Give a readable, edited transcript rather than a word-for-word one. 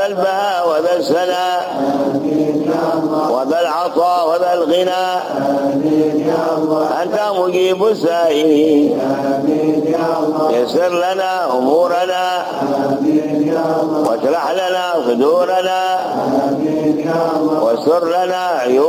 ذا البهاء وذا السناء وذا العطاء وذا الغنى أنت مجيب السائلين يسر لنا أمورنا واشرح لنا صدورنا واستر لنا عيوبنا